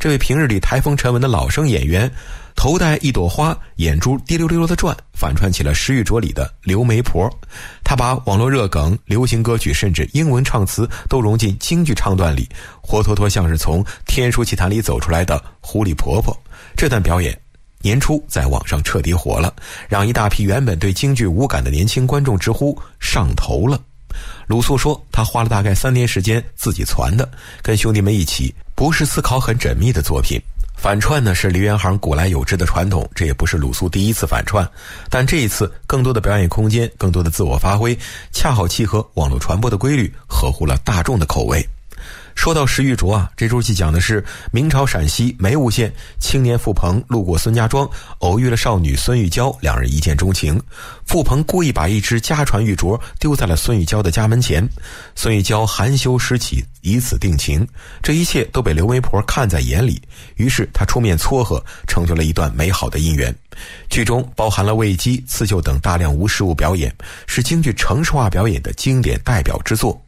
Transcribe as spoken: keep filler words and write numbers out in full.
这位平日里台风沉稳的老生演员，头戴一朵花，眼珠滴溜溜溜的转，反串起了石玉镯里的刘媒婆。他把网络热梗、流行歌曲甚至英文唱词都融进京剧唱段里，活脱脱像是从《天书奇谭》里走出来的狐狸婆婆。这段表演年初在网上彻底火了，让一大批原本对京剧无感的年轻观众直呼上头了。鲁肃说，他花了大概三年时间自己攒的，跟兄弟们一起，不是思考很缜密的作品。反串呢是梨园行古来有之的传统，这也不是鲁肃第一次反串，但这一次更多的表演空间，更多的自我发挥，恰好契合网络传播的规律，合乎了大众的口味。说到石玉镯啊，这出戏讲的是明朝陕西眉坞县青年傅鹏路过孙家庄，偶遇了少女孙玉娇，两人一见钟情。傅鹏故意把一只家传玉镯丢在了孙玉娇的家门前，孙玉娇含羞拾起，以此定情。这一切都被刘媒婆看在眼里，于是她出面撮合，成就了一段美好的姻缘。剧中包含了喂鸡、刺绣等大量无实物表演，是京剧程式化表演的经典代表之作。